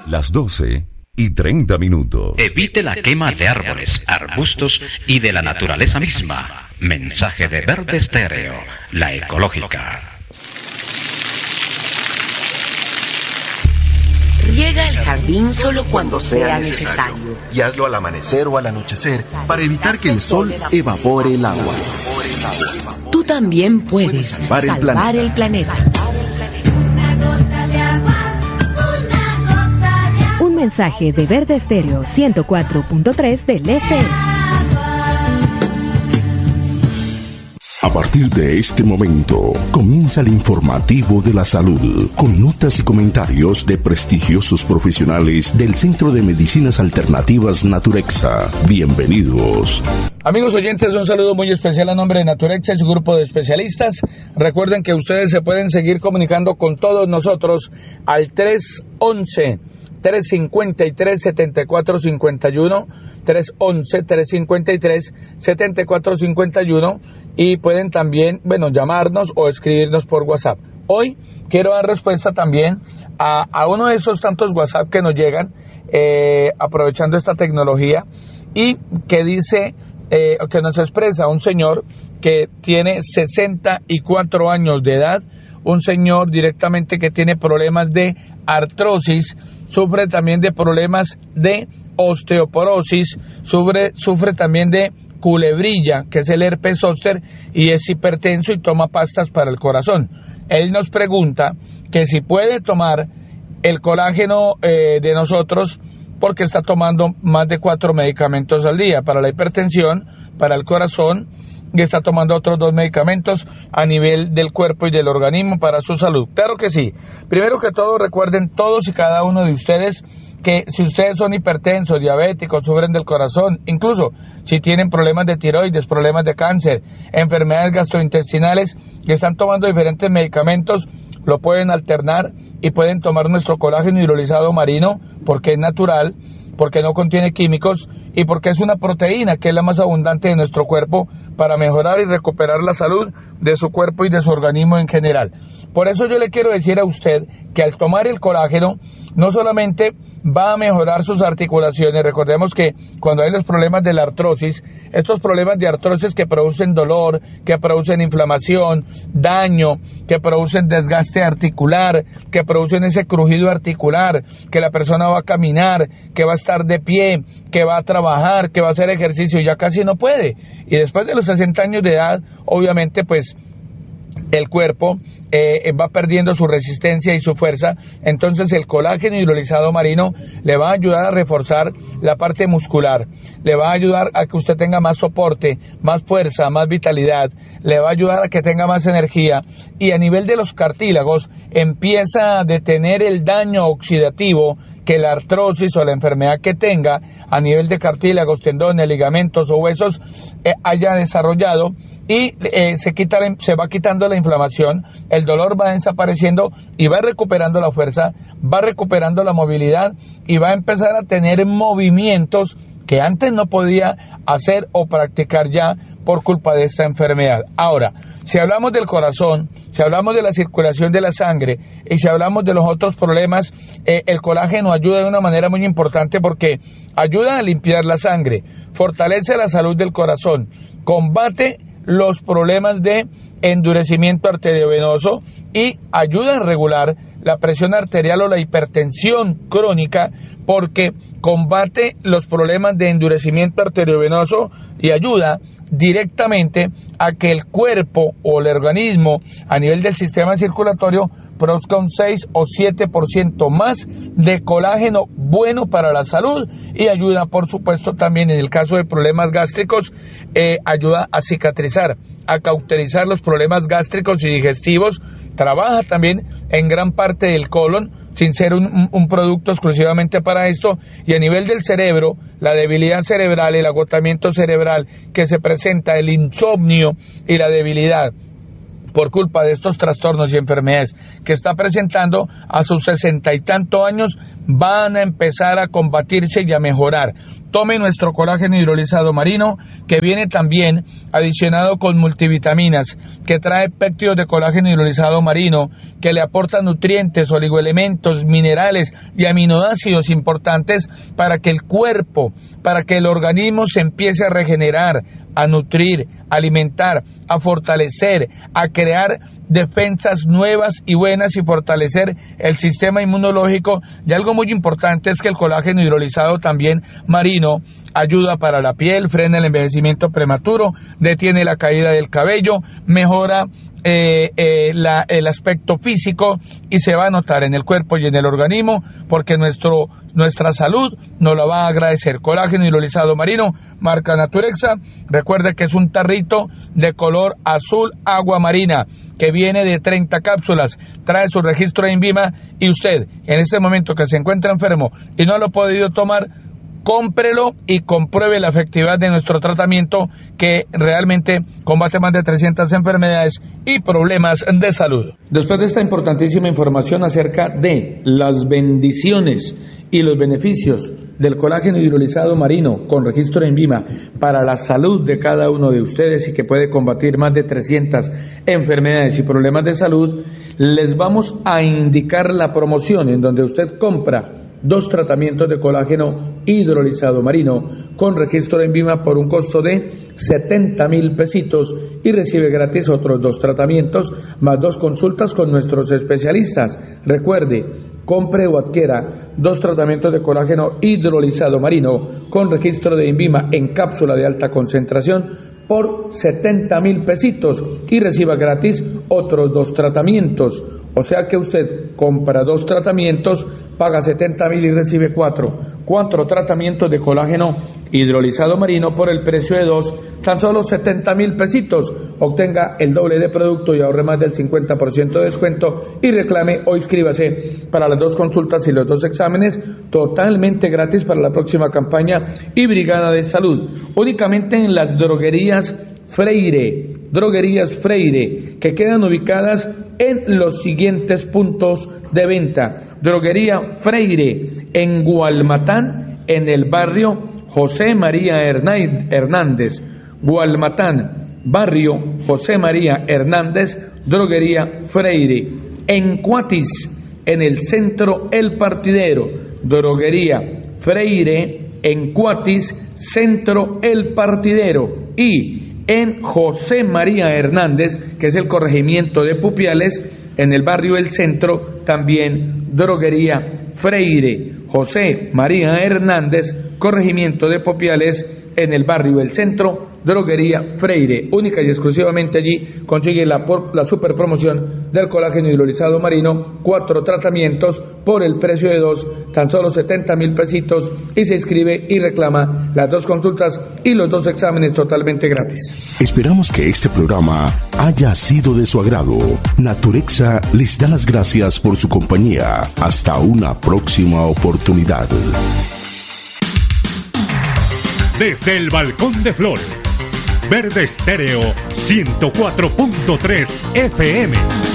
Las 12:30. Evite la quema de árboles, arbustos y de la naturaleza misma. Mensaje de Verde Estéreo, la ecológica. Riega el jardín solo cuando sea necesario. Y hazlo al amanecer o al anochecer para evitar que el sol evapore el agua. Tú también puedes salvar el planeta. Un mensaje de Verde Estéreo 104.3 del FM. A partir de este momento, comienza el informativo de la salud, con notas y comentarios de prestigiosos profesionales del Centro de Medicinas Alternativas Naturexa. Bienvenidos. Amigos oyentes, un saludo muy especial a nombre de Naturexa y su grupo de especialistas. Recuerden que ustedes se pueden seguir comunicando con todos nosotros al 311-353-7451, 311-353-7451, y pueden también, llamarnos o escribirnos por WhatsApp. Hoy quiero dar respuesta también a uno de esos tantos WhatsApp que nos llegan, aprovechando esta tecnología, y que dice, que nos expresa un señor que tiene 64 años de edad, un señor directamente que tiene problemas de artrosis, sufre también de problemas de osteoporosis, sufre también de culebrilla, que es el herpes zóster, y es hipertenso y toma pastas para el corazón. Él nos pregunta que si puede tomar el colágeno de nosotros, porque está tomando más de 4 medicamentos al día para la hipertensión, para el corazón, y está tomando otros 2 medicamentos a nivel del cuerpo y del organismo para su salud. Claro que sí. Primero que todo, recuerden todos y cada uno de ustedes que si ustedes son hipertensos, diabéticos, sufren del corazón, incluso si tienen problemas de tiroides, problemas de cáncer, enfermedades gastrointestinales y están tomando diferentes medicamentos, lo pueden alternar y pueden tomar nuestro colágeno hidrolizado marino, porque es natural, porque no contiene químicos y porque es una proteína que es la más abundante de nuestro cuerpo para mejorar y recuperar la salud de su cuerpo y de su organismo en general. Por eso yo le quiero decir a usted que al tomar el colágeno no solamente va a mejorar sus articulaciones. Recordemos que cuando hay los problemas de la artrosis, estos problemas de artrosis que producen dolor, que producen inflamación, daño, que producen desgaste articular, que producen ese crujido articular, que la persona va a caminar, que va a estar de pie, que va a trabajar, que va a hacer ejercicio, ya casi no puede. Y después de los 60 años de edad, obviamente pues el cuerpo va perdiendo su resistencia y su fuerza. Entonces el colágeno hidrolizado marino le va a ayudar a reforzar la parte muscular, le va a ayudar a que usted tenga más soporte, más fuerza, más vitalidad, le va a ayudar a que tenga más energía, y a nivel de los cartílagos empieza a detener el daño oxidativo que la artrosis o la enfermedad que tenga a nivel de cartílagos, tendones, ligamentos o huesos haya desarrollado, y se va quitando la inflamación, el dolor va desapareciendo y va recuperando la fuerza, va recuperando la movilidad y va a empezar a tener movimientos que antes no podía hacer o practicar ya por culpa de esta enfermedad. Ahora, si hablamos del corazón, si hablamos de la circulación de la sangre y si hablamos de los otros problemas, el colágeno ayuda de una manera muy importante porque ayuda a limpiar la sangre, fortalece la salud del corazón, combate los problemas de endurecimiento arteriovenoso y ayuda a regular la presión arterial o la hipertensión crónica, porque combate los problemas de endurecimiento arteriovenoso y ayuda directamente a que el cuerpo o el organismo a nivel del sistema circulatorio produzca un 6 o 7% más de colágeno bueno para la salud, y ayuda por supuesto también en el caso de problemas gástricos, ayuda a cicatrizar, a cauterizar los problemas gástricos y digestivos, trabaja también en gran parte del colon sin ser un producto exclusivamente para esto, y a nivel del cerebro, la debilidad cerebral, el agotamiento cerebral que se presenta, el insomnio y la debilidad por culpa de estos trastornos y enfermedades que está presentando, a sus 60 y tantos años van a empezar a combatirse y a mejorar. Tome nuestro colágeno hidrolizado marino, que viene también adicionado con multivitaminas, que trae péptidos de colágeno hidrolizado marino, que le aporta nutrientes, oligoelementos, minerales y aminoácidos importantes para que el cuerpo, para que el organismo se empiece a regenerar, a nutrir, a alimentar, a fortalecer, a crear defensas nuevas y buenas y fortalecer el sistema inmunológico. Y algo muy importante es que el colágeno hidrolizado también marino ayuda para la piel, frena el envejecimiento prematuro, detiene la caída del cabello, mejora el aspecto físico y se va a notar en el cuerpo y en el organismo, porque nuestra salud nos la va a agradecer. Colágeno hidrolizado marino, marca Naturexa. Recuerde que es un tarrito de color azul agua marina, que viene de 30 cápsulas, trae su registro de INVIMA, y usted, en este momento que se encuentra enfermo y no lo ha podido tomar, cómprelo y compruebe la efectividad de nuestro tratamiento, que realmente combate más de 300 enfermedades y problemas de salud. Después de esta importantísima información acerca de las bendiciones y los beneficios del colágeno hidrolizado marino con registro de INVIMA para la salud de cada uno de ustedes, y que puede combatir más de 300 enfermedades y problemas de salud, les vamos a indicar la promoción en donde usted compra 2 tratamientos de colágeno hidrolizado marino con registro de INVIMA por un costo de 70,000 pesitos, y recibe gratis otros 2 tratamientos más 2 consultas con nuestros especialistas. Recuerde, compre o adquiera 2 tratamientos de colágeno hidrolizado marino con registro de INVIMA en cápsula de alta concentración por 70,000 pesitos y reciba gratis otros 2 tratamientos. O sea que usted compra 2 tratamientos, paga 70,000 y recibe 4 tratamientos de colágeno hidrolizado marino por el precio de 2, tan solo 70,000 pesitos. Obtenga el doble de producto y ahorre más del 50% de descuento, y reclame o inscríbase para las 2 consultas y los 2 exámenes totalmente gratis para la próxima campaña y brigada de salud. Únicamente en las droguerías Freire, que quedan ubicadas en los siguientes puntos de venta. Droguería Freire en Gualmatán, en el barrio José María Hernández. Gualmatán, barrio José María Hernández, droguería Freire. En Cuatis, en el centro El Partidero, droguería Freire en Cuatis, centro El Partidero. Y en José María Hernández, que es el corregimiento de Pupiales, en el barrio El Centro, también droguería Freire. José María Hernández, corregimiento de Pupiales, en el barrio El Centro, droguería Freire. Única y exclusivamente allí consigue la super promoción del colágeno hidrolizado marino, 4 tratamientos por el precio de 2, tan solo 70,000 pesitos, y se inscribe y reclama las 2 consultas y los 2 exámenes totalmente gratis. Esperamos que este programa haya sido de su agrado. Naturexa les da las gracias por su compañía. Hasta una próxima oportunidad. Desde el Balcón de Flores, Verde Estéreo 104.3 FM.